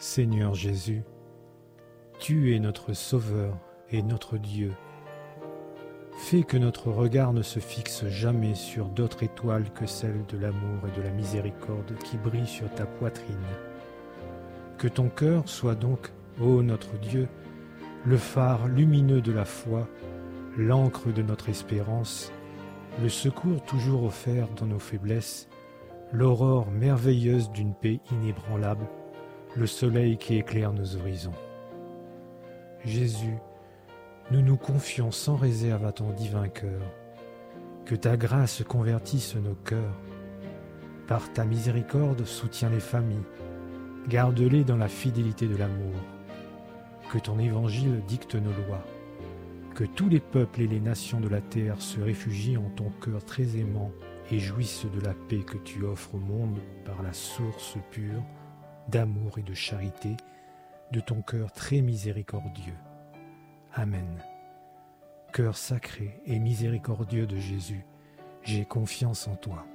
Seigneur Jésus, tu es notre Sauveur et notre Dieu. Fais que notre regard ne se fixe jamais sur d'autres étoiles que celles de l'amour et de la miséricorde qui brillent sur ta poitrine. Que ton cœur soit donc, ô notre Dieu, le phare lumineux de la foi, l'encre de notre espérance, le secours toujours offert dans nos faiblesses, l'aurore merveilleuse d'une paix inébranlable, le soleil qui éclaire nos horizons. Jésus, nous nous confions sans réserve à ton divin cœur. Que ta grâce convertisse nos cœurs. Par ta miséricorde, soutiens les familles. Garde-les dans la fidélité de l'amour. Que ton évangile dicte nos lois. Que tous les peuples et les nations de la terre se réfugient en ton cœur très aimant et jouissent de la paix que tu offres au monde par la source pure d'amour et de charité de ton cœur très miséricordieux. Amen. Cœur sacré et miséricordieux de Jésus, j'ai confiance en toi.